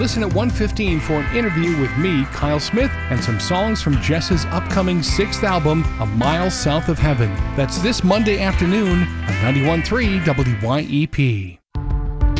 listen at 1:15 for an interview with me, Kyle Smith, and some songs from Jess's upcoming 6th album, A Mile South of Heaven. That's this Monday afternoon on 91.3 WYEP.